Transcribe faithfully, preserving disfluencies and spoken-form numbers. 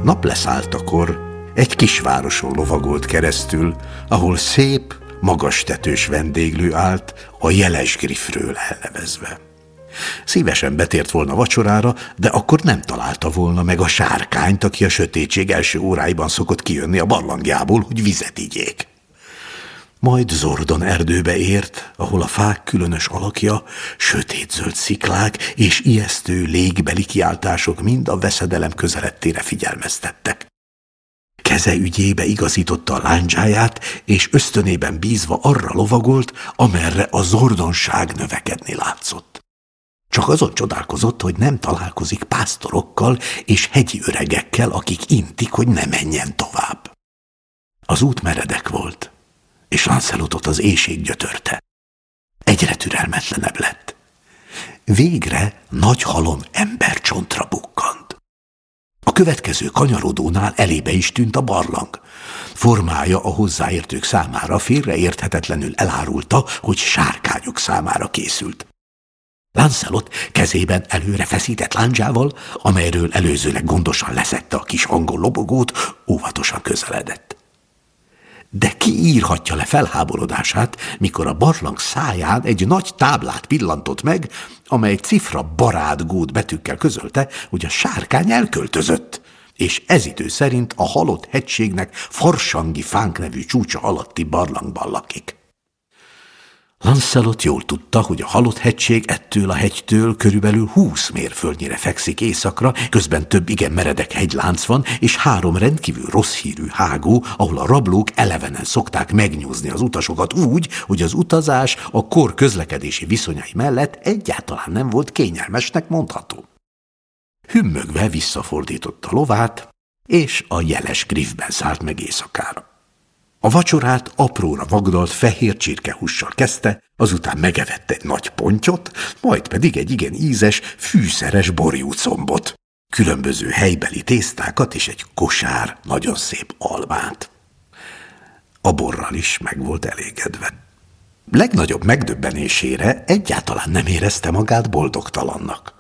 Napleszáltakor egy kisvároson lovagolt keresztül, ahol szép, magas tetős vendéglő állt, a jeles Griffről elnevezve. Szívesen betért volna vacsorára, de akkor nem találta volna meg a sárkányt, aki a sötétség első óráiban szokott kijönni a barlangjából, hogy vizet igyék. Majd Zordon erdőbe ért, ahol a fák különös alakja, sötétzöld sziklák és ijesztő légbeli kiáltások mind a veszedelem közelettére figyelmeztettek. Keze ügyébe igazította a lándzsáját, és ösztönében bízva arra lovagolt, amerre a zordonság növekedni látszott. Csak azon csodálkozott, hogy nem találkozik pásztorokkal és hegyi öregekkel, akik intik, hogy ne menjen tovább. Az út meredek volt, és Lancelotot az éhség gyötörte. Egyre türelmetlenebb lett. Végre nagy halom embercsontra bukkant. A következő kanyarodónál elébe is tűnt a barlang. Formája a hozzáértők számára félreérthetetlenül elárulta, hogy sárkányok számára készült. Lancelot kezében előre feszített lándzsával, amelyről előzőleg gondosan leszedte a kis angol lobogót, óvatosan közeledett. De ki írhatja le felháborodását, mikor a barlang száján egy nagy táblát pillantott meg, amely cifra barátgód betűkkel közölte, hogy a sárkány elköltözött, és ez idő szerint a halott hegységnek Farsangi fánk nevű csúcsa alatti barlangban lakik. Lancelot jól tudta, hogy a halott hegység ettől a hegytől körülbelül húsz mérföldnyire fekszik északra, közben több igen meredek hegylánc van, és három rendkívül rossz hírű hágó, ahol a rablók elevenen szokták megnyúzni az utasokat úgy, hogy az utazás a kor közlekedési viszonyai mellett egyáltalán nem volt kényelmesnek mondható. Hümmögve visszafordította lovát, és a jeles Griffben szállt meg éjszakára. A vacsorát apróra vagdalt fehér csirkehússal kezdte, azután megevett egy nagy pontyot, majd pedig egy igen ízes, fűszeres borjúcombot, különböző helybeli tésztákat és egy kosár nagyon szép almát. A borral is meg volt elégedve. Legnagyobb megdöbbenésére egyáltalán nem érezte magát boldogtalannak.